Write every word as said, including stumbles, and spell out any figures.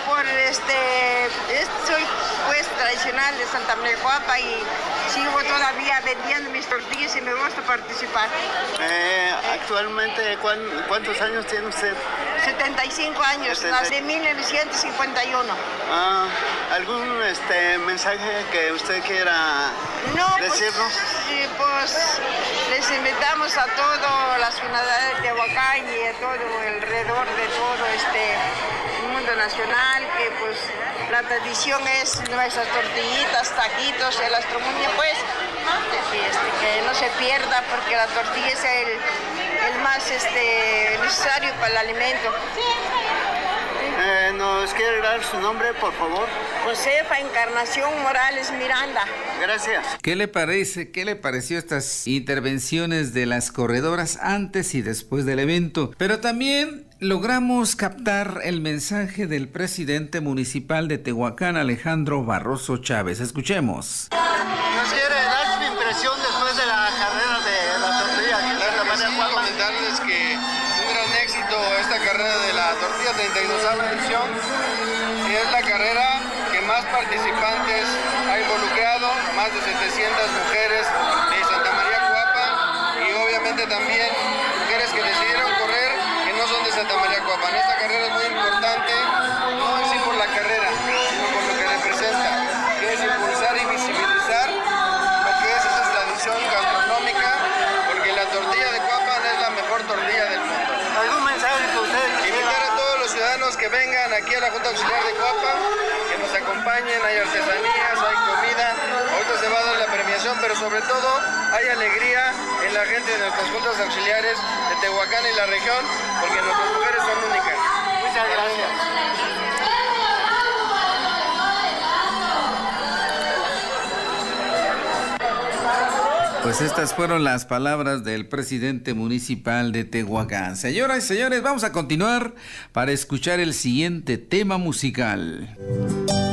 por este, es- soy pues tradicional de Santa María de Cuapa y sigo todavía vendiendo mis tortillas y me gusta participar. Eh, actualmente, ¿cuán- ¿cuántos años tiene usted? setenta y cinco años, setenta. nací en mil novecientos cincuenta y uno. Ah, ¿algún este, mensaje que usted quiera No, pues, decirnos? sí, pues les invitamos a todas las comunidades de Tehuacán y a todo alrededor de todo este mundo nacional, que pues la tradición es nuestras tortillitas, taquitos, el astronomía, pues, y, este, que no se pierda porque la tortilla es el, el más este, necesario para el alimento. Eh, ¿Nos quiere dar su nombre, por favor? Josefa Encarnación Morales Miranda. Gracias. ¿Qué le parece? ¿Qué le pareció estas intervenciones de las corredoras antes y después del evento? Pero también logramos captar el mensaje del presidente municipal de Tehuacán, Alejandro Barroso Chávez. Escuchemos. ¿Nos quiere dar su impresión después de la carrera de la tortilla aquí en Santa Claro que María sí, de Cuapa? comentarles que un gran éxito esta carrera de la tortilla treinta y dos edición, y es la carrera que más participantes ha involucrado, más de setecientas mujeres de Santa María Cuapa y obviamente también mujeres que decidieron correr que no son de Santa María Cuapa. Esta carrera es muy importante, no en sí por la carrera, sino por lo que representa, que es impulsar y visibilizar lo que es esa tradición gastronómica, porque la tortilla de Cuapan es la mejor tortilla del mundo. ¿Algún mensaje que usted Invitar a todos los ciudadanos que vengan aquí a la Junta Auxiliar de Cuapan, que nos acompañen, hay artesanías, hay comida, ahorita se va a dar la premiación, pero sobre todo hay alegría en la gente de nuestras juntas auxiliares de Tehuacán y la región, porque nuestras mujeres son únicas. Muchas gracias. Pues estas fueron las palabras del presidente municipal de Tehuacán. Señoras y señores, vamos a continuar para escuchar el siguiente tema musical.